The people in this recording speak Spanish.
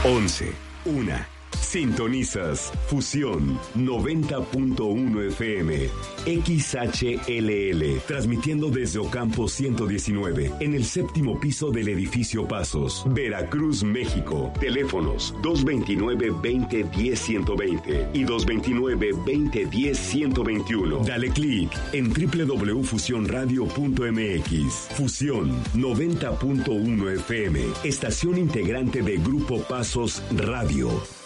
11. Sintonizas Fusión 90.1 FM XHLL, transmitiendo desde Ocampo 119, en el 7º piso del edificio Pasos, Veracruz, México. Teléfonos 229-2010-120 y 229-2010-121. Dale clic en www.fusionradio.mx. Fusión 90.1 FM, estación integrante de Grupo Pasos Radio.